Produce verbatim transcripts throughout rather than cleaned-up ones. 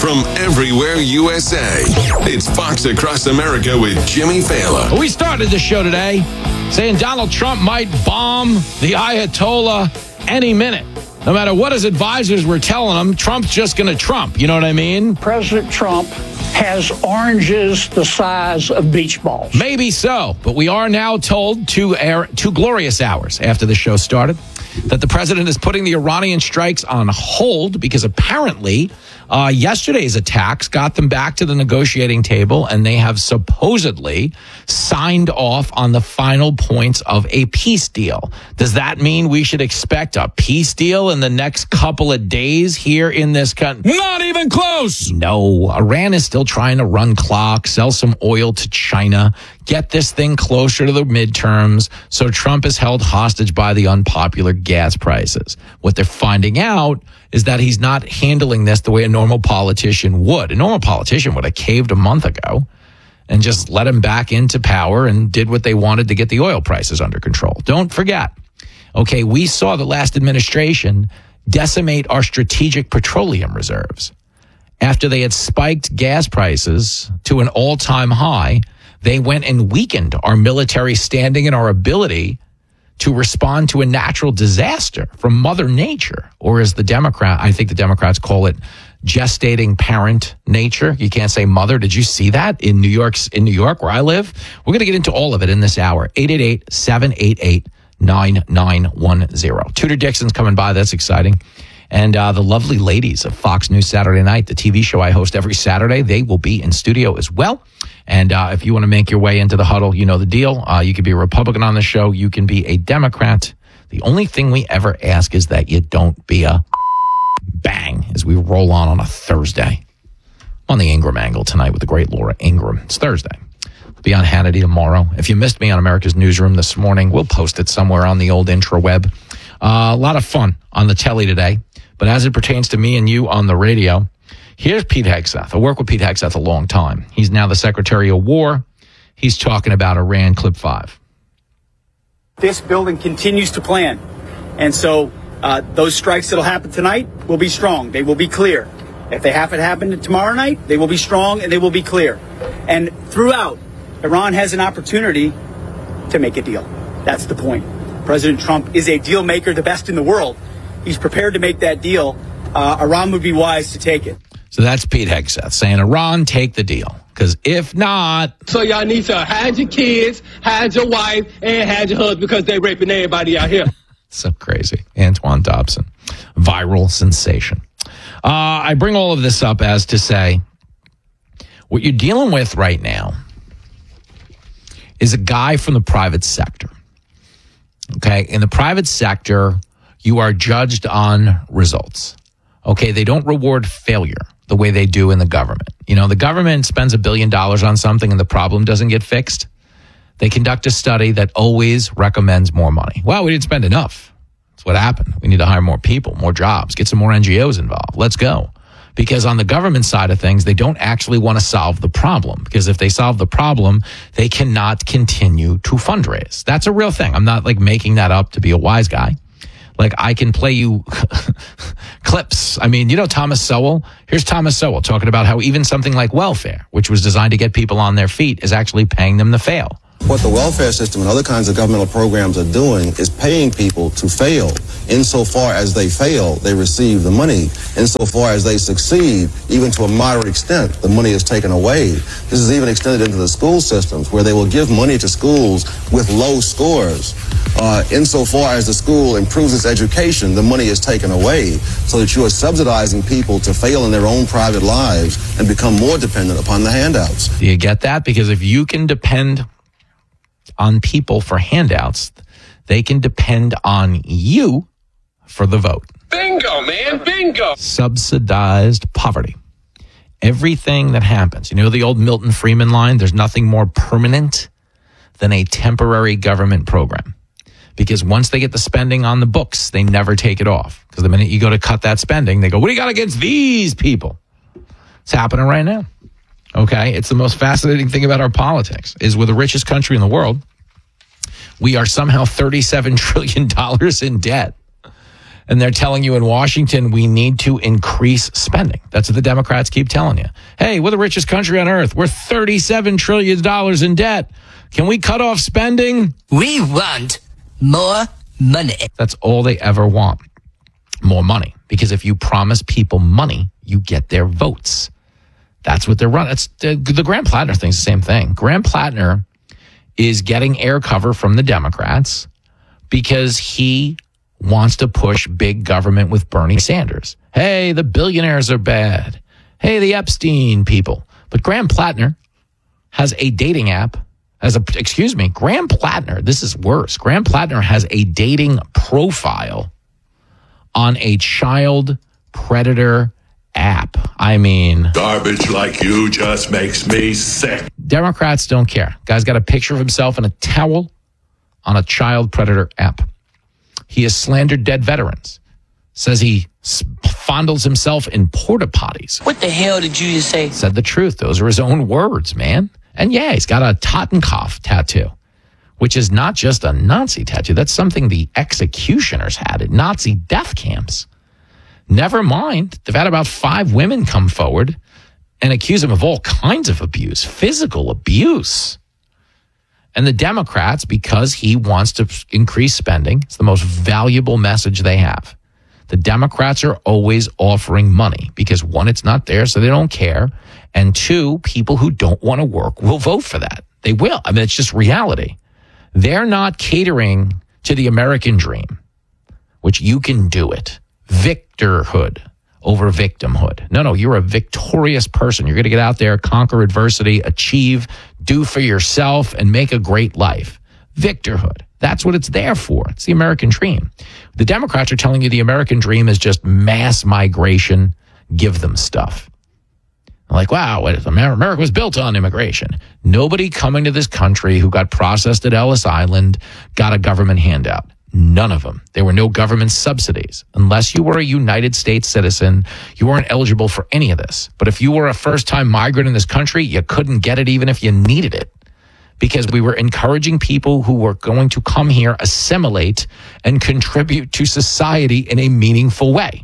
from everywhere U S A. It's Fox Across America with Jimmy Fallon. We started the show today saying Donald Trump might bomb the Ayatollah any minute. No matter what his advisors were telling him, Trump's just going to Trump. You know what I mean? President Trump has oranges the size of beach balls. Maybe so, but we are now told two, air, two glorious hours after the show started that the president is putting the Iranian strikes on hold because apparently uh, yesterday's attacks got them back to the negotiating table, and they have supposedly signed off on the final points of a peace deal. Does that mean we should expect a peace deal in the next couple of days here in this country? Not even close. No, Iran is still trying to run clock, sell some oil to China, get this thing closer to the midterms, so Trump is held hostage by the unpopular gas prices. What they're finding out is that he's not handling this the way a normal politician would. A normal politician would have caved a month ago and just let him back into power and did what they wanted to get the oil prices under control. Don't forget, okay, we saw the last administration decimate our strategic petroleum reserves. After they had spiked gas prices to an all-time high, they went and weakened our military standing and our ability to respond to a natural disaster from Mother Nature, or as the Democrat, I think the Democrats call it gestating parent nature. You can't say mother. Did you see that in New York, in New York where I live? We're going to get into all of it in this hour. eight eight eight, seven eight eight, nine nine one zero. Tudor Dixon's coming by. That's exciting. And uh, the lovely ladies of Fox News Saturday Night, the T V show I host every Saturday, they will be in studio as well. And uh, if you want to make your way into the huddle, you know the deal. Uh, you can be a Republican on the show. You can be a Democrat. The only thing we ever ask is that you don't be a bang as we roll on on a Thursday. I'm on the Ingram Angle tonight with the great Laura Ingram. It's Thursday. I'll be on Hannity tomorrow. If you missed me on America's Newsroom this morning, we'll post it somewhere on the old intraweb. Uh, a lot of fun on the telly today. But as it pertains to me and you on the radio, here's Pete Hegseth. I worked with Pete Hegseth a long time. He's now the Secretary of War. He's talking about Iran Clip five. This building continues to plan. And so uh, those strikes that will happen tonight will be strong. They will be clear. If they happen to happen tomorrow night, they will be strong and they will be clear. And throughout, Iran has an opportunity to make a deal. That's the point. President Trump is a deal maker, the best in the world. He's prepared to make that deal. Uh, Iran would be wise to take it. So that's Pete Hegseth saying, Iran, take the deal. Because if not... So y'all need to hide your kids, hide your wife, and hide your husband because they raping everybody out here. So crazy. Antoine Dobson. Viral sensation. Uh, I bring all of this up as to say, what you're dealing with right now is a guy from the private sector. Okay? In the private sector, you are judged on results. Okay, they don't reward failure the way they do in the government. You know, the government spends a billion dollars on something and the problem doesn't get fixed. They conduct a study that always recommends more money. Well, we didn't spend enough. That's what happened. We need to hire more people, more jobs, get some more N G Os involved. Let's go. Because on the government side of things, they don't actually want to solve the problem. Because if they solve the problem, they cannot continue to fundraise. That's a real thing. I'm not like making that up to be a wise guy. Like, I can play you clips. I mean, you know Thomas Sowell? Here's Thomas Sowell talking about how even something like welfare, which was designed to get people on their feet, is actually paying them to fail. What the welfare system and other kinds of governmental programs are doing is paying people to fail. Insofar as they fail, they receive the money. Insofar as they succeed, even to a moderate extent, the money is taken away. This is even extended into the school systems, where they will give money to schools with low scores. Uh, insofar as the school improves its education, the money is taken away, so that you are subsidizing people to fail in their own private lives and become more dependent upon the handouts. Do you get that? Because if you can depend on people for handouts, they can depend on you for the vote. Bingo, man, bingo. Subsidized poverty. Everything that happens, you know the old Milton Friedman line, there's nothing more permanent than a temporary government program. Because once they get the spending on the books, they never take it off. Because the minute you go to cut that spending, they go, what do you got against these people? It's happening right now. Okay, it's the most fascinating thing about our politics is we're the richest country in the world. We are somehow thirty-seven trillion dollars in debt. And they're telling you in Washington, we need to increase spending. That's what the Democrats keep telling you. Hey, we're the richest country on earth. We're thirty-seven trillion dollars in debt. Can we cut off spending? We want more money. That's all they ever want. More money. Because if you promise people money, you get their votes. That's what they're running. It's the, the Graham Plattner thing's the same thing. Graham Plattner is getting air cover from the Democrats because he wants to push big government with Bernie Sanders. Hey, the billionaires are bad. Hey, the Epstein people. But Graham Plattner has a dating app. Has a, excuse me, Graham Plattner, this is worse. Graham Plattner has a dating profile on a child predator app. I mean, garbage like you just makes me sick. Democrats don't care. Guy's got a picture of himself in a towel on a child predator app. He has slandered dead veterans. Says he fondles himself in porta potties. What the hell did you just say? Said the truth. Those are his own words, man. And yeah, he's got a Totenkopf tattoo, which is not just a Nazi tattoo. That's something the executioners had at Nazi death camps. Never mind, they've had about five women come forward and accuse him of all kinds of abuse, physical abuse. And the Democrats, because he wants to increase spending, it's the most valuable message they have. The Democrats are always offering money because, one, it's not there, so they don't care. And two, people who don't want to work will vote for that. They will. I mean, it's just reality. They're not catering to the American dream, which you can do it. Victorhood over victimhood. No, no, you're a victorious person. You're going to get out there, conquer adversity, achieve, do for yourself, and make a great life. Victorhood. That's what it's there for. It's the American dream. The Democrats are telling you the American dream is just mass migration. Give them stuff. Like, wow, America was built on immigration. Nobody coming to this country who got processed at Ellis Island got a government handout. None of them. There were no government subsidies. Unless you were a United States citizen, you weren't eligible for any of this. But if you were a first-time migrant in this country, you couldn't get it even if you needed it. Because we were encouraging people who were going to come here, assimilate, and contribute to society in a meaningful way.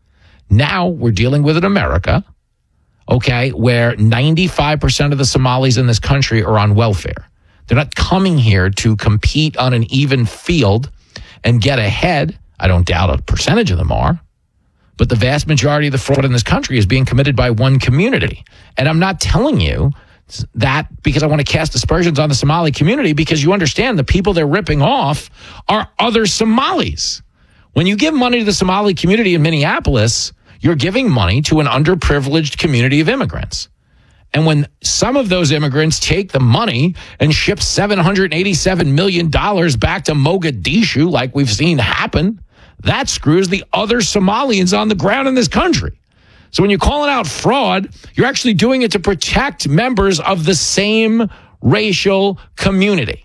Now we're dealing with an America, okay, where ninety-five percent of the Somalis in this country are on welfare. They're not coming here to compete on an even field and get ahead. I don't doubt a percentage of them are. But the vast majority of the fraud in this country is being committed by one community. And I'm not telling you that because I want to cast aspersions on the Somali community, because you understand the people they're ripping off are other Somalis. When you give money to the Somali community in Minneapolis, you're giving money to an underprivileged community of immigrants. And when some of those immigrants take the money and ship seven hundred eighty-seven million dollars back to Mogadishu, like we've seen happen, that screws the other Somalians on the ground in this country. So when you're calling out fraud, you're actually doing it to protect members of the same racial community.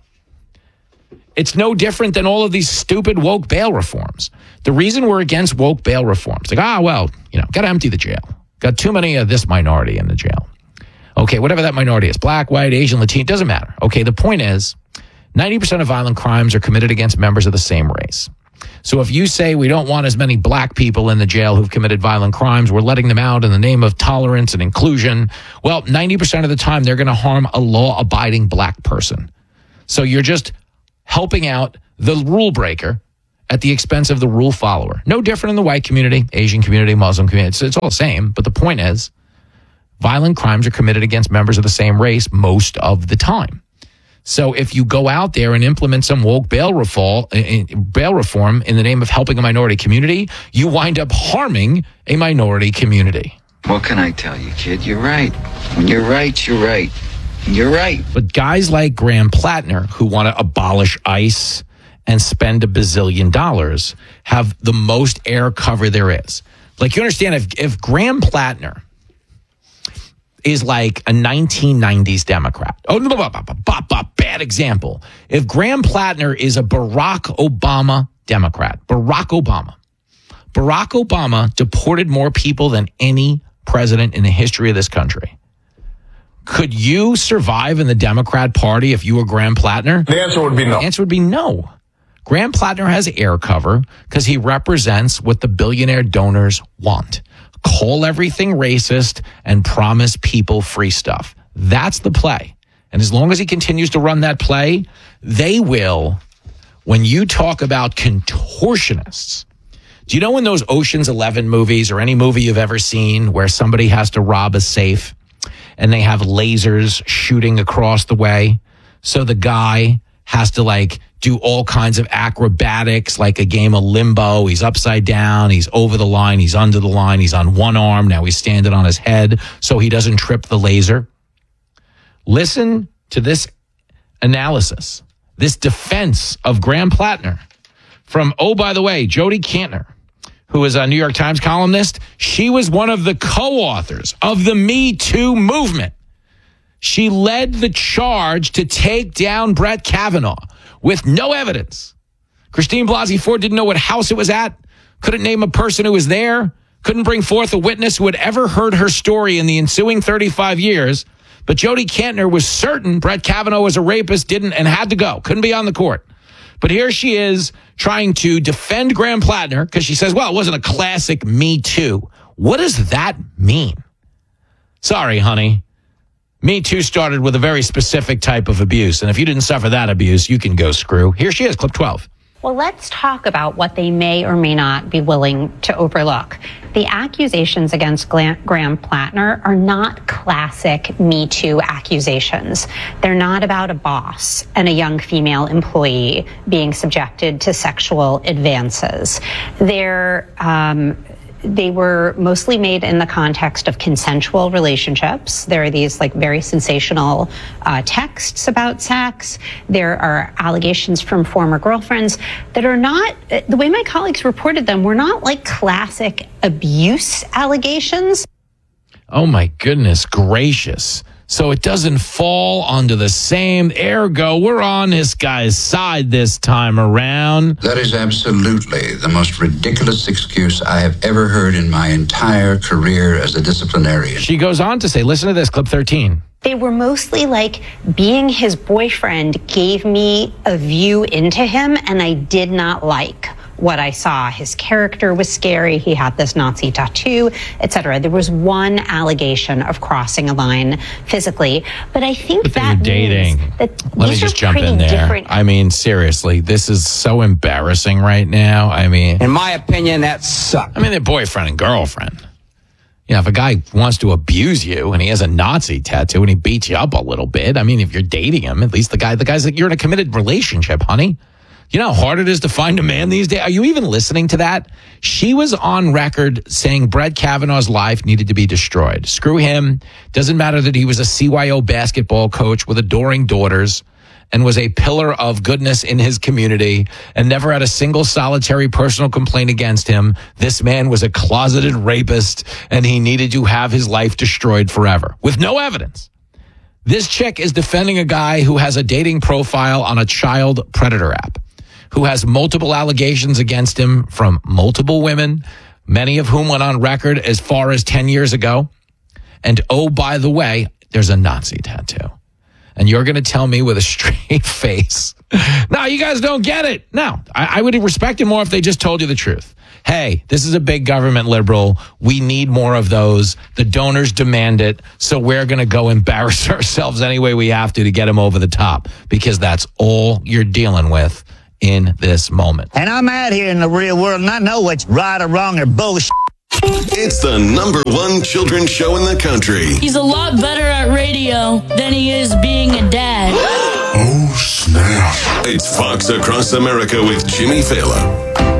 It's no different than all of these stupid woke bail reforms. The reason we're against woke bail reforms, like, ah, well, you know, got to empty the jail. Got too many of this minority in the jail. Okay, whatever that minority is, black, white, Asian, Latino, doesn't matter. Okay, the point is ninety percent of violent crimes are committed against members of the same race. So if you say we don't want as many black people in the jail who've committed violent crimes, we're letting them out in the name of tolerance and inclusion, well, ninety percent of the time they're going to harm a law-abiding black person. So you're just helping out the rule breaker at the expense of the rule follower. No different in the white community, Asian community, Muslim community. It's, it's all the same. But the point is, violent crimes are committed against members of the same race most of the time. So if you go out there and implement some woke bail reform, bail reform in the name of helping a minority community, you wind up harming a minority community. What can I tell you, kid? You're right. When you're right, you're right. You're right. But guys like Graham Plattner, who want to abolish ICE and spend a bazillion dollars, have the most air cover there is. Like, you understand, if, if Graham Plattner is like a nineteen nineties Democrat. Oh, no, bad example. If Graham Plattner is a Barack Obama Democrat, Barack Obama, Barack Obama deported more people than any president in the history of this country. Could you survive in the Democrat Party if you were Graham Plattner? The answer would be no. The answer would be no. Graham Plattner has air cover because he represents what the billionaire donors want. Call everything racist and promise people free stuff. That's the play. And as long as he continues to run that play, they will, when you talk about contortionists, do you know in those Ocean's Eleven movies or any movie you've ever seen where somebody has to rob a safe and they have lasers shooting across the way? So the guy has to like do all kinds of acrobatics, like a game of limbo. He's upside down. He's over the line. He's under the line. He's on one arm. Now he's standing on his head so he doesn't trip the laser. Listen to this analysis, this defense of Graham Plattner from, oh, by the way, Jody Kantner, who is a New York Times columnist. She was one of the co-authors of the Me Too movement. She led the charge to take down Brett Kavanaugh with no evidence. Christine Blasey Ford didn't know what house it was at, couldn't name a person who was there, couldn't bring forth a witness who had ever heard her story in the ensuing thirty-five years. But Jody Kantner was certain Brett Kavanaugh was a rapist, didn't, and had to go, couldn't be on the court. But here she is trying to defend Graham Plattner because she says, well, it wasn't a classic Me Too. What does that mean? Sorry, honey. Me Too started with a very specific type of abuse. And if you didn't suffer that abuse, you can go screw. Here she is, clip twelve. Well, let's talk about what they may or may not be willing to overlook. The accusations against Graham Plattner are not classic Me Too accusations. They're not about a boss and a young female employee being subjected to sexual advances. They're um, They were mostly made in the context of consensual relationships. There are these like very sensational uh, texts about sex. There are allegations from former girlfriends that are not, the way my colleagues reported them, were not like classic abuse allegations. Oh my goodness gracious. So it doesn't fall onto the same, ergo, we're on this guy's side this time around. That is absolutely the most ridiculous excuse I have ever heard in my entire career as a disciplinarian. She goes on to say, listen to this, clip thirteen. They were mostly like, being his boyfriend gave me a view into him, and I did not like what I saw. His character was scary. He had this Nazi tattoo, et cetera. There was one allegation of crossing a line physically, but I think but that dating. means that Let me just jump in there. Different. I mean, seriously, this is so embarrassing right now. I mean, in my opinion, that sucks. I mean, they're boyfriend and girlfriend. You know, if a guy wants to abuse you and he has a Nazi tattoo and he beats you up a little bit, I mean, if you're dating him, at least the guy, the guy's like, you're in a committed relationship, honey. You know how hard it is to find a man these days? Are you even listening to that? She was on record saying Brett Kavanaugh's life needed to be destroyed. Screw him. Doesn't matter that he was a C Y O basketball coach with adoring daughters and was a pillar of goodness in his community and never had a single solitary personal complaint against him. This man was a closeted rapist and he needed to have his life destroyed forever with no evidence. This chick is defending a guy who has a dating profile on a child predator app, who has multiple allegations against him from multiple women, many of whom went on record as far as ten years ago. And oh, by the way, there's a Nazi tattoo. And you're going to tell me with a straight face, no, you guys don't get it. No, I, I would respect it more if they just told you the truth. Hey, this is a big government liberal. We need more of those. The donors demand it. So we're going to go embarrass ourselves any way we have to to get them over the top, because that's all you're dealing with in this moment. And I'm out here in the real world and I know what's right or wrong or bullshit. It's the number one children's show in the country. He's a lot better at radio than he is being a dad. Oh, snap. It's Fox Across America with Jimmy Fallon.